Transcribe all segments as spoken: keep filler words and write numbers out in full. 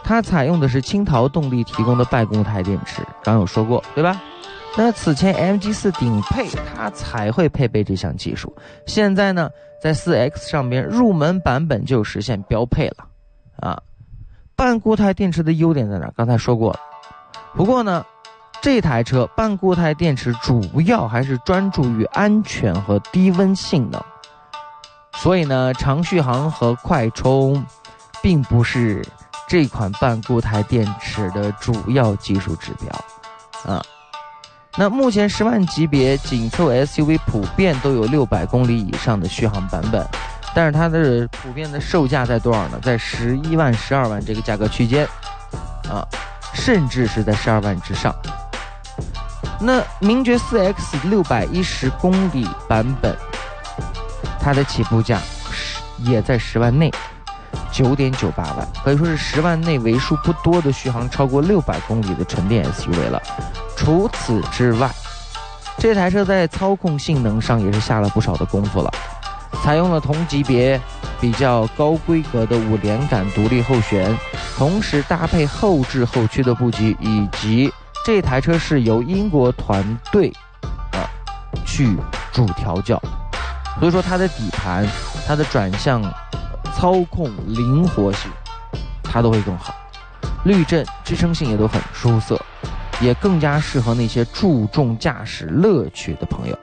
它采用的是青陶动力提供的半固态电池，刚有说过对吧？那此前 M G 四 顶配它才会配备这项技术，现在呢在 四 X 上边入门版本就实现标配了啊。半固态电池的优点在哪？刚才说过了。不过呢，这台车半固态电池主要还是专注于安全和低温性能，所以呢，长续航和快充并不是这款半固态电池的主要技术指标啊。那目前十万级别紧凑 S U V 普遍都有六百公里以上的续航版本，但是它的普遍的售价在多少呢？在十一万、十二万这个价格区间啊，甚至是在十二万之上。那名爵 四 X 六百一十公里版本，它的起步价也在十万内，九点九八万，可以说是十万内为数不多的续航超过六百公里的纯电 S U V 了。除此之外，这台车在操控性能上也是下了不少的功夫了，采用了同级别比较高规格的五连杆独立后悬，同时搭配后置后驱的布局，以及这台车是由英国团队啊去主调教，所以说它的底盘、它的转向、操控灵活性，它都会更好，滤震支撑性也都很出色，也更加适合那些注重驾驶乐趣的朋友。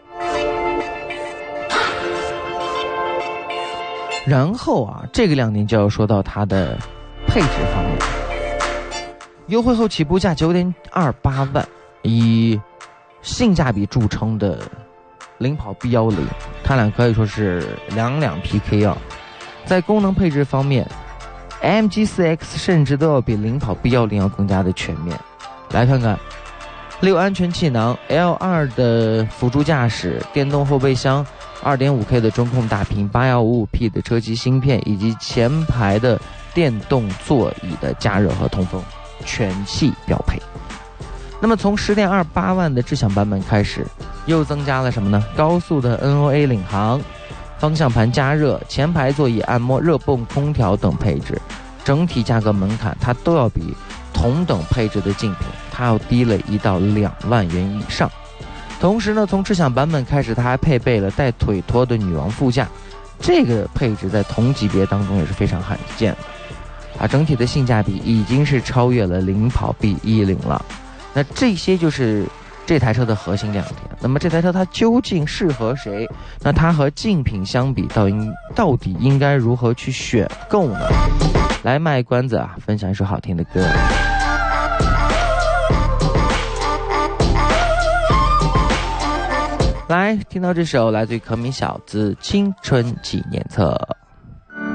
然后啊，这个亮点就要说到它的配置方面，优惠后起步价 九点二八万，以性价比著称的领跑 B 一零， 它俩可以说是两两 P K 啊。在功能配置方面 M G 四 X 甚至都要比领跑 B 一零 要更加的全面。来看看六安全气囊 L 二 的辅助驾驶，电动后备箱， 二点五 K 的中控大屏， 八一五五 P 的车机芯片，以及前排的电动座椅的加热和通风，全系标配。那么从 十点二八万的智享版本开始，又增加了什么呢？高速的 N O A 领航，方向盘加热，前排座椅按摩，热泵空调等配置，整体价格门槛它都要比同等配置的竞品它要低了一到两万元以上。同时呢，从智享版本开始，它还配备了带腿托的女王副驾，这个配置在同级别当中也是非常罕见的啊。整体的性价比已经是超越了领跑 B 一零 了。那这些就是这台车的核心亮点。那么这台车它究竟适合谁？那它和竞品相比，到应到底应该如何去选购呢？来卖关子啊，分享一首好听的歌。来听到这首来自于可米小子《青春纪念册》。